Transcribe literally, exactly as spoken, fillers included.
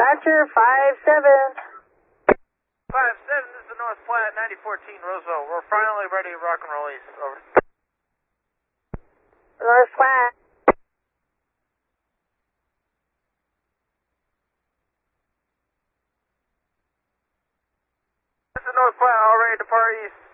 Dispatcher five seven. five seven, this is the North Platte, ninety fourteen Roosevelt. We're finally ready to rock and roll east. Over. North Platte. This is North Platte, all ready to depart east.